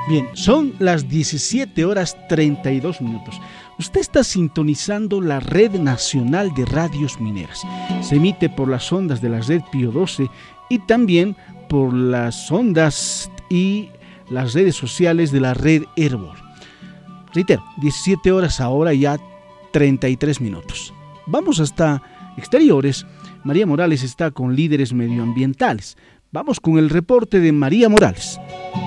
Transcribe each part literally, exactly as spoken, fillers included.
Bien, son las diecisiete horas treinta y dos minutos. Usted está sintonizando la Red Nacional de Radios Mineras. Se emite por las ondas de la red Pío doce y también por las ondas y las redes sociales de la red Herbol. Reitero, diecisiete horas ahora ya treinta y tres minutos. Vamos hasta exteriores. María Morales está con líderes medioambientales. Vamos con el reporte de María Morales.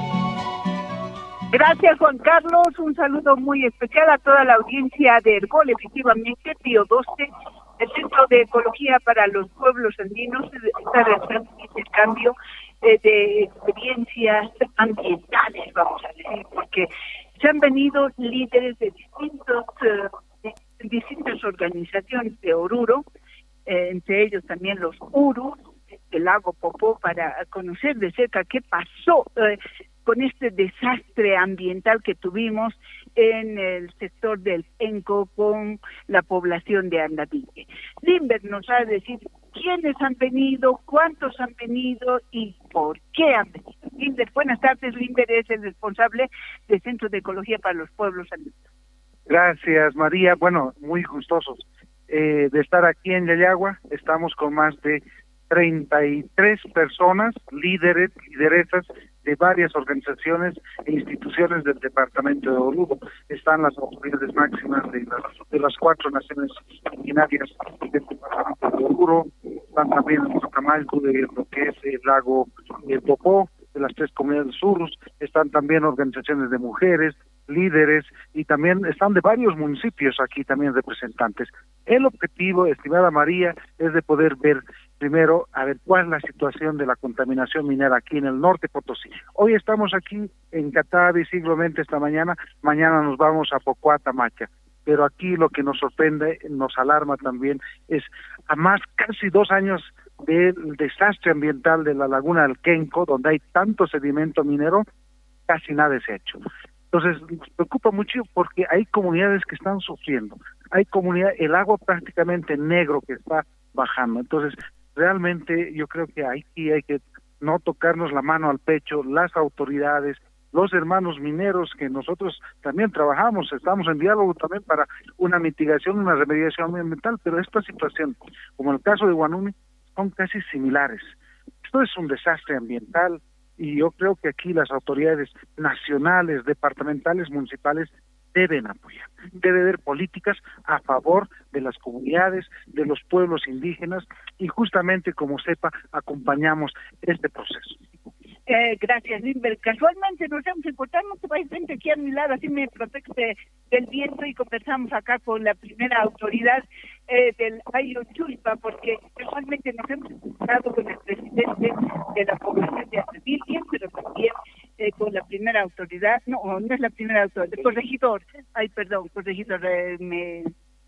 Gracias, Juan Carlos. Un saludo muy especial a toda la audiencia de Herbol. Efectivamente, Pío doce, el Centro de Ecología para los Pueblos Andinos, está realizando un intercambio eh, de experiencias ambientales, vamos a decir, porque se han venido líderes de distintos eh, de distintas organizaciones de Oruro, eh, entre ellos también los Urus, el lago Popó, para conocer de cerca qué pasó eh, con este desastre ambiental que tuvimos en el sector del Penco con la población de Andavique. Limber nos va a decir quiénes han venido, cuántos han venido y por qué han venido. Limber, buenas tardes. Limber es el responsable del Centro de Ecología para los Pueblos Andinos. Gracias, María. Bueno, muy gustosos eh, de estar aquí en Yayagua. Estamos con más de treinta y tres personas, líderes, lideresas de varias organizaciones e instituciones del departamento de Oruro. Están las autoridades máximas de las, de las cuatro naciones originarias del departamento de Oruro, están también los Camalco de lo que es el lago El Popó, de las tres comunidades surus, están también organizaciones de mujeres, líderes, y también están de varios municipios aquí también representantes. El objetivo, estimada María, es de poder ver primero, a ver cuál es la situación de la contaminación minera aquí en el norte Potosí. Hoy estamos aquí en Catavi, simplemente esta mañana, mañana nos vamos a Pocuatamacha, pero aquí lo que nos sorprende, nos alarma también, es a más casi dos años del desastre ambiental de la laguna del Quenco, donde hay tanto sedimento minero, casi nada se ha hecho. Entonces, nos preocupa mucho porque hay comunidades que están sufriendo, hay comunidades, el agua prácticamente negro que está bajando. Entonces, realmente yo creo que aquí hay que no tocarnos la mano al pecho, las autoridades, los hermanos mineros, que nosotros también trabajamos, estamos en diálogo también para una mitigación, una remediación ambiental, pero esta situación, como el caso de Guanumi, son casi similares. Esto es un desastre ambiental y yo creo que aquí las autoridades nacionales, departamentales, municipales deben apoyar. Debe haber políticas a favor de las comunidades, de los pueblos indígenas, y justamente, como sepa, acompañamos este proceso. Eh, gracias, Limber. Casualmente nos hemos encontrado, no te vayas, vente aquí a mi lado, así me protege del viento, y conversamos acá con la primera autoridad eh, del Ayllonchulpa, porque casualmente nos hemos encontrado con el presidente de la población de Andavique, pero también eh, con la primera autoridad, no, no es la primera autoridad, el corregidor, ay, perdón, corregidor, eh, me...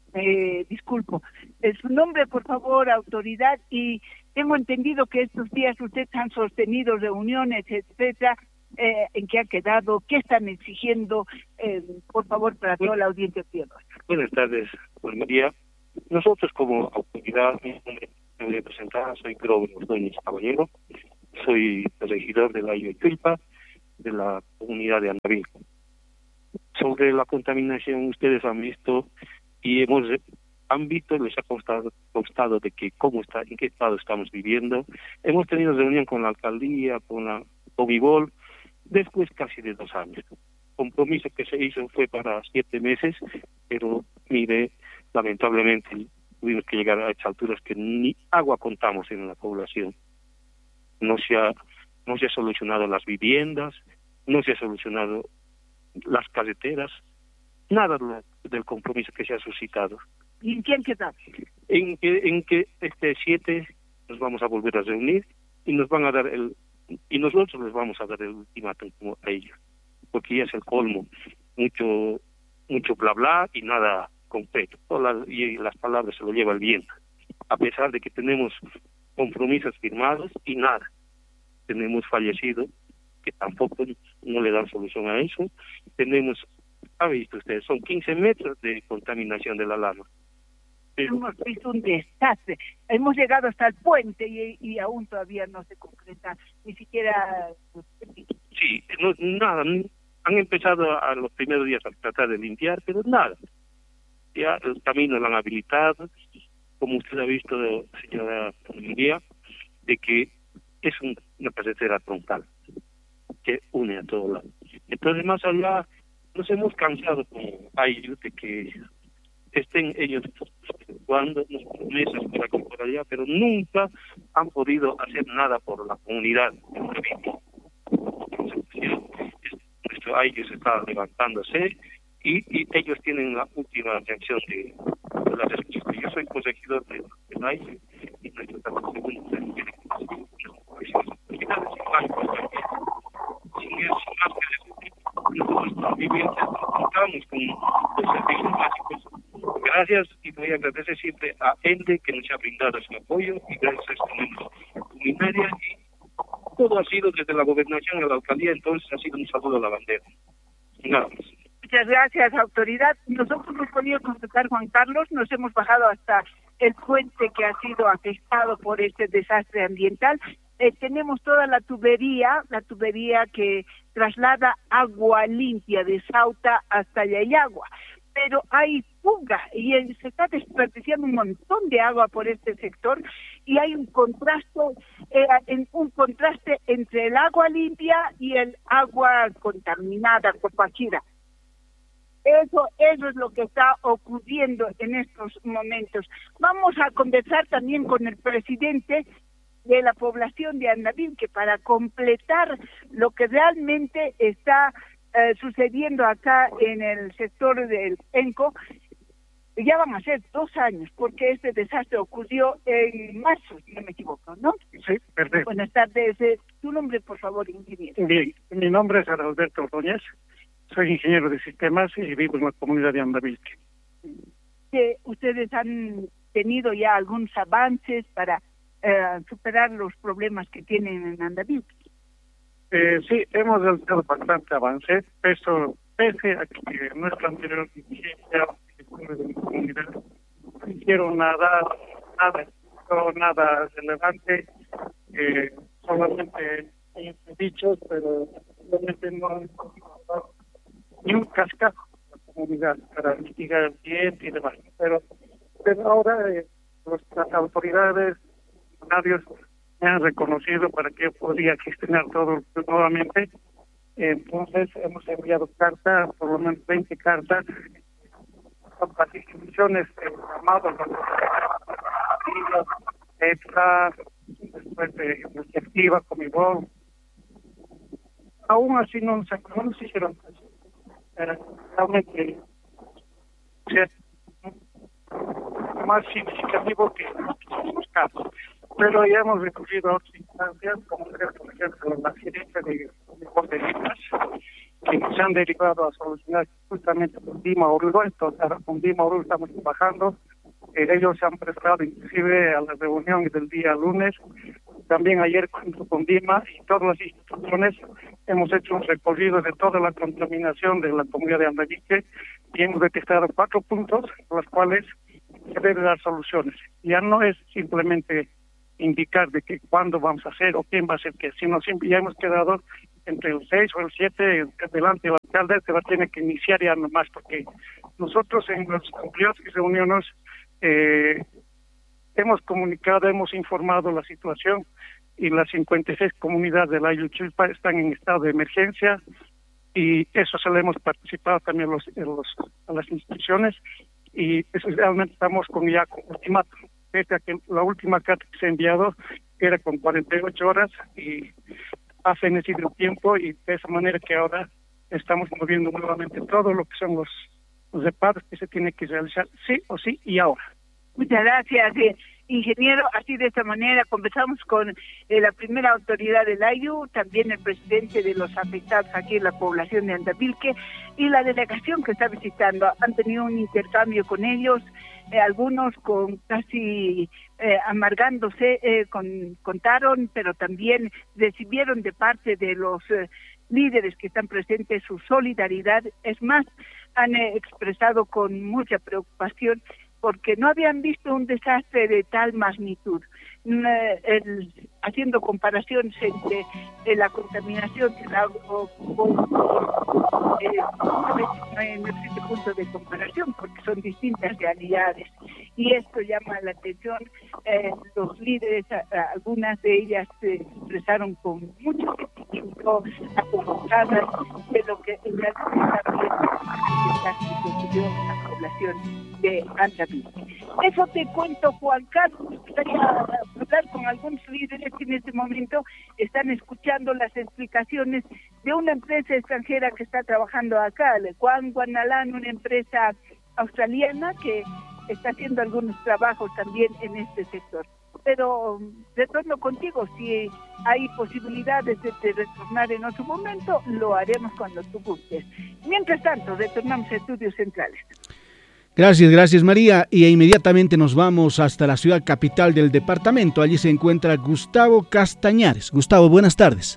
Eh, disculpo, eh, su nombre, por favor, autoridad, y tengo entendido que estos días ustedes han sostenido reuniones, etcétera, eh, en qué ha quedado, qué están exigiendo, eh, por favor, para toda la audiencia. Buenas tardes, pues María. Nosotros como autoridad, me voy a presentar, soy Grover Ordóñez Caballero, soy el regidor de la Ayllonchulpa, de la comunidad de Andavique. Sobre la contaminación, ustedes han visto y hemos han visto, les ha constado, constado de que cómo está, en qué estado estamos viviendo. Hemos tenido reunión con la alcaldía, con la Comibol, después casi de dos años. El compromiso que se hizo fue para siete meses, pero mire, lamentablemente tuvimos que llegar a estas alturas que ni agua contamos en la población. No se ha, no se ha solucionado las viviendas, no se ha solucionado las carreteras, nada del compromiso que se ha suscitado. ¿Y en quién quedamos? En que, en que este siete nos vamos a volver a reunir y nos van a dar el, y nosotros les vamos a dar el ultimátum a ellos, porque ya es el colmo, mucho, mucho bla bla y nada concreto. Todas las, y las palabras se lo lleva el viento, a pesar de que tenemos compromisos firmados y nada. Tenemos fallecido, que tampoco no le dan solución a eso. Tenemos, ha visto usted, son quince metros de contaminación de la lava. Pero hemos visto un desastre. Hemos llegado hasta el puente y, y aún todavía no se concreta, ni siquiera... Sí, no, nada, han empezado a los primeros días a tratar de limpiar, pero nada. Ya el camino lo han habilitado, como usted ha visto, señora María, de que es un, una carretera troncal que une a todos lados. Entonces, más allá, nos hemos cansado como Ayllu de que estén ellos jugando las promesas por aquí por allá, pero nunca han podido hacer nada por la comunidad de Andavilque. Nuestro Ayllu se está levantándose y, y ellos tienen la última reacción de, de la respuesta. Yo soy corregidor de, de Ayllu y nuestro trabajo segundo tiene que sin más que decir, nosotros vivientes contamos con los servicios básicos. Gracias, y voy a agradecer siempre a Ende que nos ha brindado su apoyo, y gracias a esta comunitaria, y todo ha sido desde la gobernación a la alcaldía, entonces ha sido un saludo a la bandera. Nada más. Muchas gracias, autoridad. Nosotros hemos podido constatar, Juan Carlos, nos hemos bajado hasta el puente que ha sido afectado por este desastre ambiental. Eh, tenemos toda la tubería, la tubería que traslada agua limpia de Sauta hasta Yayagua, pero hay fuga y el, se está desperdiciando un montón de agua por este sector y hay un contraste, eh, en, un contraste entre el agua limpia y el agua contaminada, Copachira. Eso, eso es lo que está ocurriendo en estos momentos. Vamos a conversar también con el presidente de la población de Andavilque para completar lo que realmente está eh, sucediendo acá en el sector del Enco. Ya van a ser dos años, porque este desastre ocurrió en marzo, si no me equivoco, ¿no? Sí, perfecto. Buenas tardes. Tu nombre, por favor, ingeniero. Bien, mi nombre es Adalberto Ordóñez, soy ingeniero de sistemas y vivo en la comunidad de Andavilque. ¿Que ustedes han tenido ya algunos avances para eh, superar los problemas que tienen en Andavilque? Eh, sí, hemos realizado bastante avance, pero pese a que nuestra anterior dirigencia de la comunidad no hicieron nada, nada, no, nada relevante, eh, solamente dichos, pero realmente no han encontrado ni un cascajo en la comunidad para mitigar el ambiente y demás. Pero, pero ahora eh, las autoridades, funcionarios, me han reconocido para que podría gestionar todo nuevamente. Entonces hemos enviado cartas, por lo menos veinte cartas, con las instituciones eh, llamadas, ETRA, después de Iniciativa, Comibol. Aún así no, no nos hicieron caso. Era realmente o sea, más significativo que los casos. Pero ya hemos recurrido a otras instancias, como por ejemplo la gerencia de Bodegas, que nos han derivado a solucionar justamente con Dima Oruro. Entonces, ahora con Dima Oruro estamos trabajando. Eh, ellos se han prestado inclusive a la reunión del día lunes. También ayer junto con Dima y todas las instituciones hemos hecho un recorrido de toda la contaminación de la comunidad de Andavilque y hemos detectado cuatro puntos a los cuales se deben dar soluciones. Ya no es simplemente indicar de que cuándo vamos a hacer o quién va a hacer qué, sino siempre ya hemos quedado entre el seis o el siete delante del alcalde, se va a tener que iniciar ya nomás, porque nosotros en las amplias reuniones eh, hemos comunicado, hemos informado la situación y las cincuenta y seis comunidades del Ayllu Chilpa están en estado de emergencia y eso se lo hemos participado también los, los, a las instituciones y eso realmente estamos con ya con ultimátum. Pese a que la última carta que se ha enviado era con cuarenta y ocho horas y ha fenecido el tiempo y de esa manera que ahora estamos moviendo nuevamente todo lo que son los, los reparos que se tiene que realizar sí o sí y ahora. Muchas gracias, eh, ingeniero. Así de esta manera conversamos con eh, la primera autoridad del Ayllu, también el presidente de los afectados aquí en la población de Andavilque y la delegación que está visitando. Han tenido un intercambio con ellos, eh, algunos con casi eh, amargándose, eh, con, contaron, pero también recibieron de parte de los eh, líderes que están presentes su solidaridad. Es más, han eh, expresado con mucha preocupación porque no habían visto un desastre de tal magnitud. el, haciendo comparaciones entre eh, la contaminación del agua con eh, no existe punto de comparación porque son distintas realidades y esto llama la atención. Eh, los líderes, a, a, algunas de ellas se expresaron con mucho sentimiento acongojadas de lo que en realidad también ocurrió en la población de Andaví. Eso te cuento, Juan Carlos. Me gustaría hablar con algunos líderes que en este momento están escuchando las explicaciones de una empresa extranjera que está trabajando acá, Lecuan Guanalán, una empresa australiana que está haciendo algunos trabajos también en este sector. Pero retorno contigo, si hay posibilidades de, de retornar en otro momento, lo haremos cuando tú gustes. Mientras tanto, retornamos a Estudios Centrales. Gracias, gracias María. Y inmediatamente nos vamos hasta la ciudad capital del departamento. Allí se encuentra Gustavo Castañares. Gustavo, buenas tardes.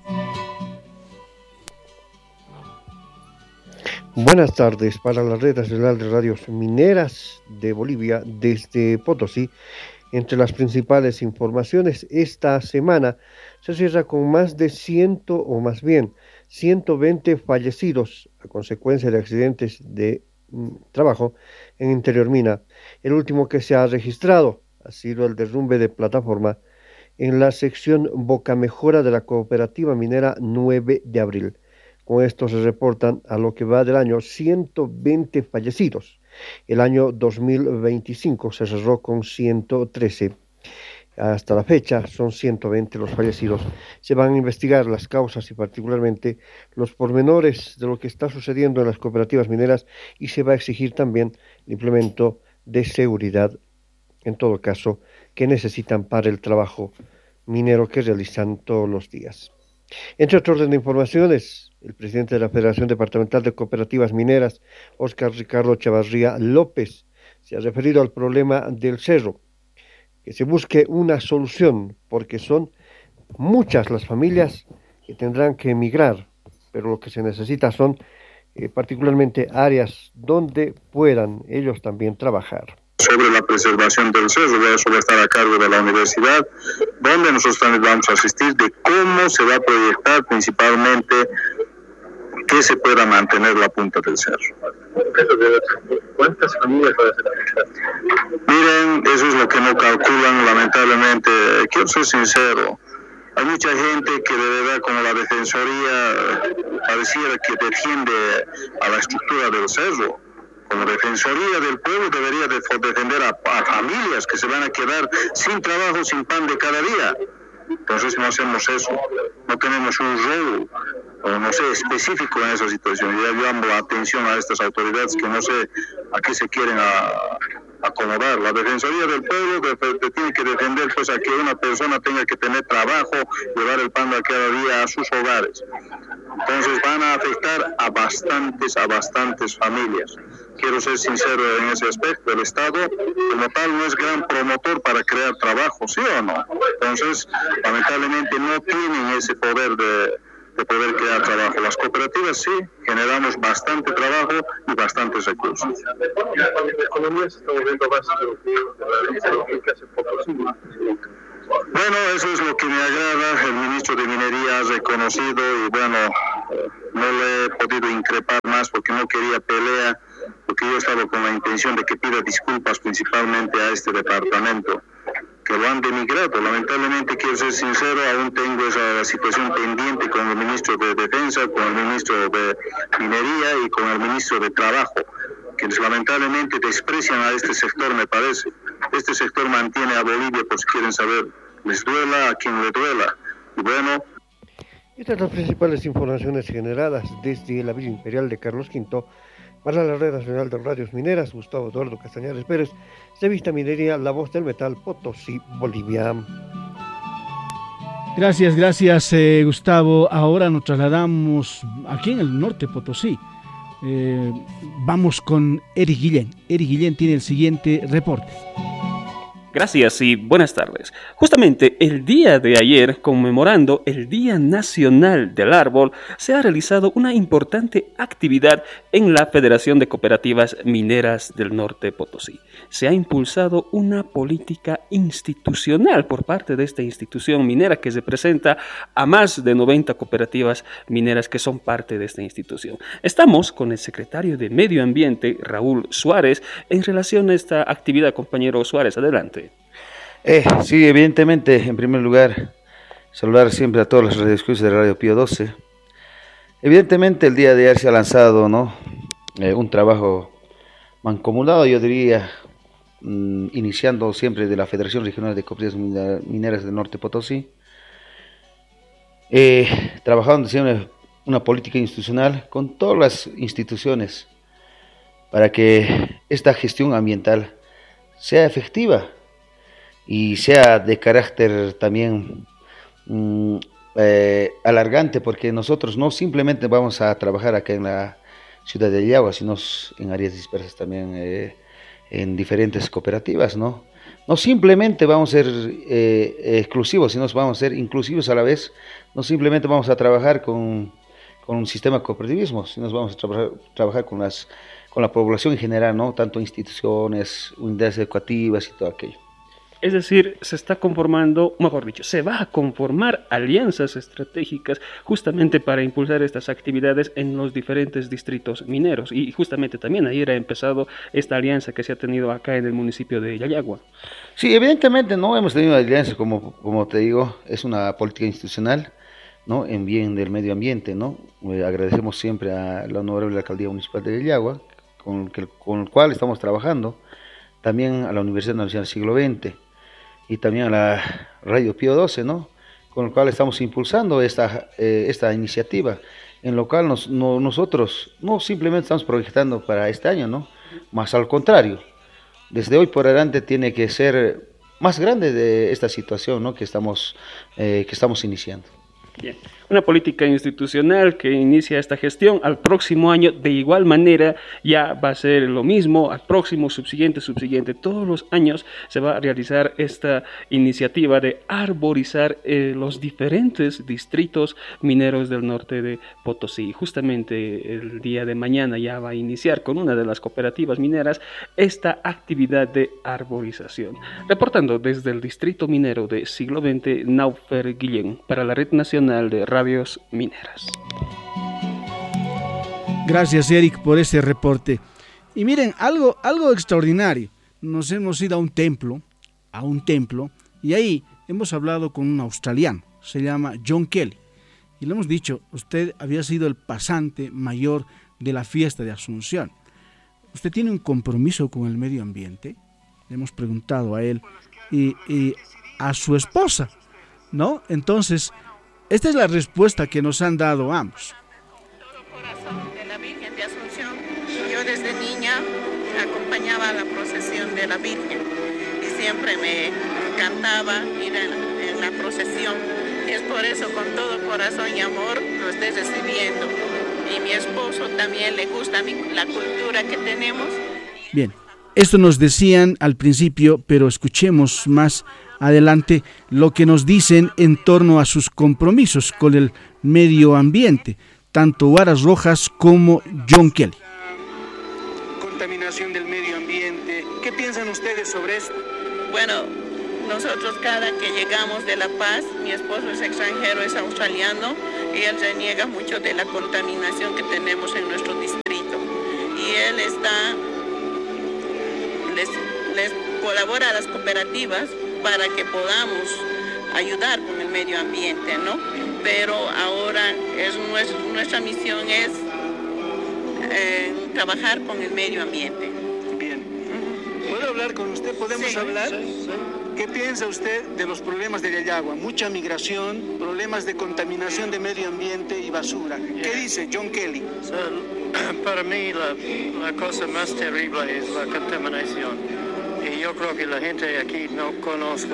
Buenas tardes para la Red Nacional de Radios Mineras de Bolivia desde Potosí. Entre las principales informaciones, esta semana se cierra con más de ciento o más bien ciento veinte fallecidos a consecuencia de accidentes de trabajo en Interior Mina. El último que se ha registrado ha sido el derrumbe de plataforma en la sección Boca Mejora de la cooperativa minera nueve de abril. Con esto se reportan a lo que va del año ciento veinte fallecidos. El año dos mil veinticinco se cerró con ciento trece. Hasta la fecha son ciento veinte los fallecidos. Se van a investigar las causas y particularmente los pormenores de lo que está sucediendo en las cooperativas mineras y se va a exigir también el implemento de seguridad, en todo caso, que necesitan para el trabajo minero que realizan todos los días. Entre otro orden de informaciones, el presidente de la Federación Departamental de Cooperativas Mineras, Óscar Ricardo Chavarría López, se ha referido al problema del cerro, que se busque una solución, porque son muchas las familias que tendrán que emigrar, pero lo que se necesita son eh, particularmente áreas donde puedan ellos también trabajar. Sobre la preservación del cerro, eso va a estar a cargo de la universidad, donde nosotros también vamos a asistir de cómo se va a proyectar principalmente que se pueda mantener la punta del cerro. ¿Cuántas familias van a ser afectadas? Miren, eso es lo que no calculan, lamentablemente. Quiero ser sincero, hay mucha gente que de verdad, como la Defensoría, pareciera que defiende a la estructura del cerro. Como Defensoría del Pueblo debería de defender a, a familias que se van a quedar sin trabajo, sin pan de cada día. Entonces no hacemos eso, no tenemos un rol, o no sé, específico en esa situación. Ya llamo la atención a estas autoridades que no sé a qué se quieren a, acomodar. La Defensoría del Pueblo de, de, tiene que defender pues a que una persona tenga que tener trabajo, llevar el pan de cada día a sus hogares. Entonces van a afectar a bastantes, a bastantes familias. Quiero ser sincero en ese aspecto. El Estado, como tal, no es gran promotor para crear trabajo, ¿sí o no? Entonces, lamentablemente no tienen ese poder de, de poder crear trabajo. Las cooperativas sí, generamos bastante trabajo y bastantes recursos. La economía se está moviendo más de lo que hace poco. Bueno, eso es lo que me agrada. El ministro de Minería ha reconocido y bueno, no le he podido increpar más porque no quería pelea, porque yo estaba con la intención de que pida disculpas principalmente a este departamento, que lo han denigrado. Lamentablemente, quiero ser sincero, aún tengo esa situación pendiente con el ministro de Defensa, con el ministro de Minería y con el ministro de Trabajo, quienes lamentablemente desprecian a este sector, me parece. Este sector mantiene a Bolivia, por si quieren saber, les duela a quien le duela. Y bueno... Estas son las principales informaciones generadas desde la Villa Imperial de Carlos Quinto para la Red Nacional de Radios Mineras. Gustavo Eduardo Castañares Pérez, Revista Minería, La Voz del Metal, Potosí, Bolivia. Gracias, gracias eh, Gustavo. Ahora nos trasladamos aquí en el norte Potosí. Eh, vamos con Eric Guillén. Eric Guillén tiene el siguiente reporte. Gracias y buenas tardes. Justamente el día de ayer, conmemorando el Día Nacional del Árbol, se ha realizado una importante actividad en la Federación de Cooperativas Mineras del Norte Potosí. Se ha impulsado una política institucional por parte de esta institución minera que representa a más de noventa cooperativas mineras que son parte de esta institución. Estamos con el secretario de Medio Ambiente, Raúl Suárez, en relación a esta actividad. Compañero Suárez, adelante. Eh, sí, evidentemente, en primer lugar, saludar siempre a todos los radioescuchas de Radio Pío doce. Evidentemente, el día de ayer se ha lanzado, ¿no? Eh, un trabajo mancomunado, yo diría, mmm, iniciando siempre de la Federación Regional de Cooperativas Mineras del Norte Potosí, eh, trabajando siempre una política institucional con todas las instituciones para que esta gestión ambiental sea efectiva y sea de carácter también mmm, eh, alargante, porque nosotros no simplemente vamos a trabajar acá en la ciudad de Yagua, sino en áreas dispersas también, eh, en diferentes cooperativas, ¿no? No simplemente vamos a ser eh, exclusivos, sino vamos a ser inclusivos a la vez. No simplemente vamos a trabajar con, con un sistema de cooperativismo, sino vamos a trabajar, trabajar con, las, con la población en general, ¿no? Tanto instituciones, unidades educativas y todo aquello. Es decir, se está conformando, mejor dicho, se va a conformar alianzas estratégicas justamente para impulsar estas actividades en los diferentes distritos mineros. Y justamente también ayer ha empezado esta alianza que se ha tenido acá en el municipio de Yayagua. Sí, evidentemente no hemos tenido alianza, como, como te digo, es una política institucional, ¿no? En bien del medio ambiente, ¿no? Eh, agradecemos siempre a la honorable alcaldía municipal de Yayagua, con, que, con el cual estamos trabajando, también a la Universidad Nacional del Siglo veinte. Y también a la Radio Pío doce, ¿no? Con el cual estamos impulsando esta, eh, esta iniciativa, en lo cual nos, no, nosotros no simplemente estamos proyectando para este año, ¿no? Más al contrario, desde hoy por adelante tiene que ser más grande de esta situación, ¿no? que, estamos, eh, que estamos iniciando. Bien. Una política institucional que inicia esta gestión. Al próximo año, de igual manera, ya va a ser lo mismo. Al próximo, subsiguiente, subsiguiente. Todos los años se va a realizar esta iniciativa de arborizar eh, los diferentes distritos mineros del norte de Potosí. Justamente el día de mañana ya va a iniciar con una de las cooperativas mineras esta actividad de arborización. Reportando desde el distrito minero de Siglo veinte, Naufer Guillén, para la Red Nacional de Radios Mineras. Gracias, Eric, por ese reporte. Y miren, algo, algo extraordinario. Nos hemos ido a un templo, a un templo, y ahí hemos hablado con un australiano, se llama John Kelly. Y le hemos dicho, usted había sido el pasante mayor de la fiesta de Asunción. ¿Usted tiene un compromiso con el medio ambiente? Le hemos preguntado a él y, y a su esposa, ¿no? Entonces, esta es la respuesta que nos han dado ambos. Todo corazón de la Virgen de Asunción. Yo desde niña acompañaba a la procesión de la Virgen y siempre me encantaba ir en, en la procesión. Y es por eso, con todo corazón y amor, lo estoy recibiendo. Y mi esposo también le gusta mi, la cultura que tenemos. Bien, esto nos decían al principio, pero escuchemos más adelante lo que nos dicen en torno a sus compromisos con el medio ambiente, tanto Huaras Rojas como John Kelly. Contaminación del medio ambiente, ¿qué piensan ustedes sobre esto? Bueno, nosotros cada que llegamos de La Paz, mi esposo es extranjero, es australiano, y él reniega mucho de la contaminación que tenemos en nuestro distrito. Y él está, les, les colabora a las cooperativas para que podamos ayudar con el medio ambiente, ¿no? Pero ahora es nuestra, nuestra misión es eh, trabajar con el medio ambiente. Bien. ¿Puedo hablar con usted? ¿Podemos sí, hablar? Sí, sí. ¿Qué piensa usted de los problemas de Yayagua? Mucha migración, problemas de contaminación de medio ambiente y basura. ¿Qué yeah. dice John Kelly? So, para mí la, la cosa más terrible es la contaminación. Y yo creo que la gente aquí no conoce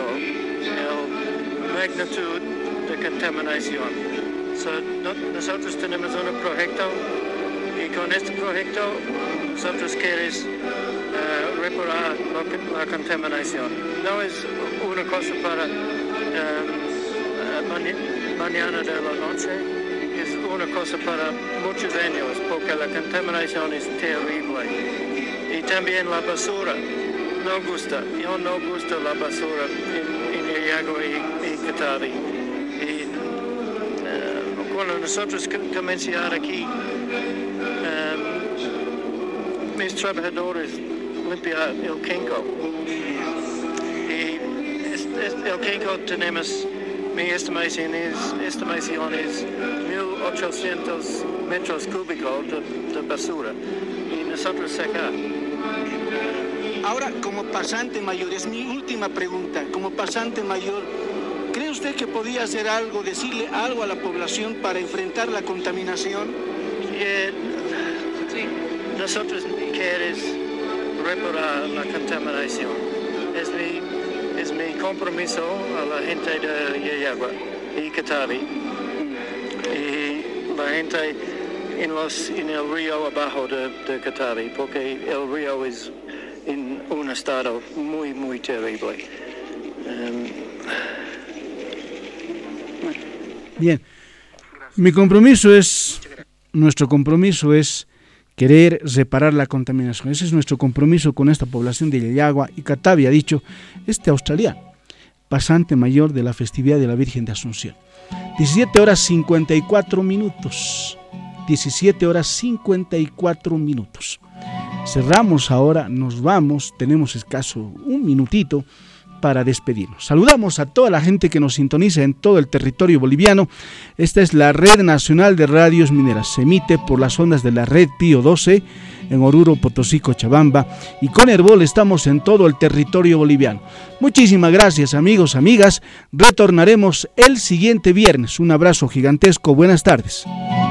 la magnitud de contaminación. So, no, nosotros tenemos un proyecto y con este proyecto nosotros queremos uh, reparar la contaminación. No es una cosa para um, uh, mañana de la noche, es una cosa para muchos años, porque la contaminación es terrible. Y también la basura, no gusta, yo no gusta la basura en, en Yayagua y, y Catavi. Y uh, cuando nosotros comenzamos aquí, um, mis trabajadores limpian el quinco. Y es, es, el quinco tenemos, mi estimación es, estimación es mil ochocientos metros cúbicos de, de basura. Y nosotros sacar. Ahora, como pasante mayor, es mi última pregunta, como pasante mayor, ¿cree usted que podía hacer algo, decirle algo a la población para enfrentar la contaminación? Yeah. Sí. Nosotros queremos reparar la contaminación. Es mi, es mi compromiso a la gente de Yayagua y Catavi. Y la gente en, los, en el río abajo de, de Catavi, porque el río es en un estado muy, muy terrible. Um, Bien, mi compromiso es, nuestro compromiso es querer reparar la contaminación. Ese es nuestro compromiso con esta población de Yayagua y Catavi, ha dicho este australiano, pasante mayor de la festividad de la Virgen de Asunción. diecisiete horas cincuenta y cuatro minutos. diecisiete horas cincuenta y cuatro minutos. Cerramos ahora, nos vamos, tenemos escaso un minutito para despedirnos. Saludamos a toda la gente que nos sintoniza en todo el territorio boliviano. Esta es la Red Nacional de Radios Mineras. Se emite por las ondas de la Red Pío doce en Oruro, Potosí, Cochabamba. Y con Herbol estamos en todo el territorio boliviano. Muchísimas gracias, amigos, amigas. Retornaremos el siguiente viernes. Un abrazo gigantesco. Buenas tardes.